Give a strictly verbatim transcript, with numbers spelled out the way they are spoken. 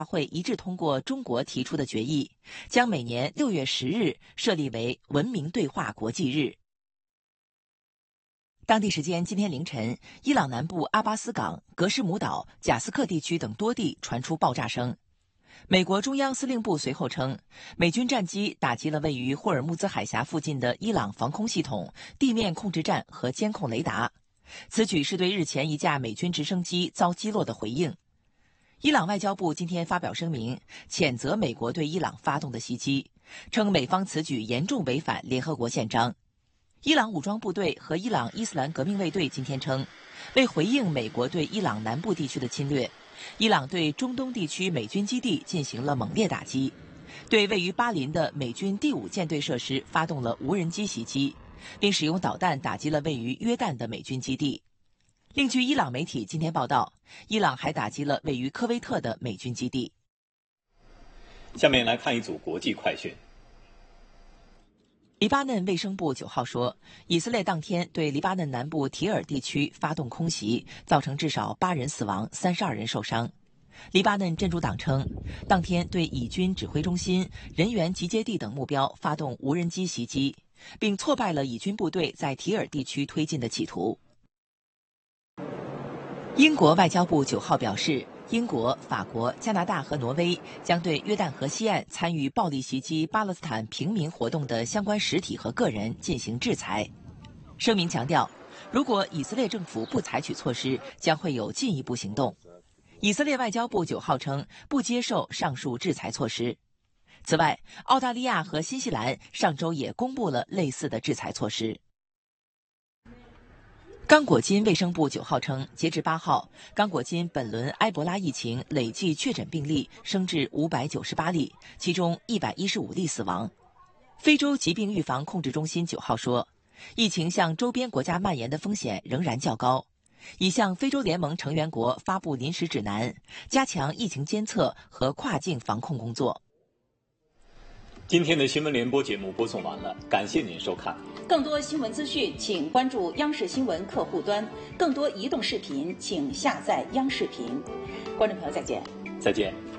会一致通过中国提出的决议，将每年六月十日设立为文明对话国际日。当地时间今天凌晨，伊朗南部阿巴斯港、格什姆岛、贾斯克地区等多地传出爆炸声。美国中央司令部随后称，美军战机打击了位于霍尔木兹海峡附近的伊朗防空系统、地面控制站和监控雷达。此举是对日前一架美军直升机遭击落的回应。伊朗外交部今天发表声明，谴责美国对伊朗发动的袭击，称美方此举严重违反联合国宪章。伊朗武装部队和伊朗伊斯兰革命卫队今天称，为回应美国对伊朗南部地区的侵略，伊朗对中东地区美军基地进行了猛烈打击，对位于巴林的美军第五舰队设施发动了无人机袭击，并使用导弹打击了位于约旦的美军基地。另据伊朗媒体今天报道，伊朗还打击了位于科威特的美军基地。 下面来看一组国际快讯。 黎巴嫩卫生部九号说，以色列当天对黎巴嫩南部提尔地区发动空袭，造成至少八人死亡、三十二人受伤。黎巴嫩真主党称，当天对以军指挥中心、人员集结地等目标发动无人机袭击，并挫败了以军部队在提尔地区推进的企图。英国外交部九号表示，英国、法国、加拿大和挪威将对约旦河西岸参与暴力袭击巴勒斯坦平民活动的相关实体和个人进行制裁。声明强调，如果以色列政府不采取措施，将会有进一步行动。以色列外交部九号称，不接受上述制裁措施。此外，澳大利亚和新西兰上周也公布了类似的制裁措施。刚果金卫生部九号称，截至八号，刚果金本轮埃博拉疫情累计确诊病例升至五百九十八例，其中一百一十五例死亡。非洲疾病预防控制中心九号说，疫情向周边国家蔓延的风险仍然较高，已向非洲联盟成员国发布临时指南，加强疫情监测和跨境防控工作。 今天的新闻联播节目播送完了，感谢您收看。 更多新闻资讯，请关注央视新闻客户端；更多移动视频，请下载央视频。观众朋友，再见。 再见。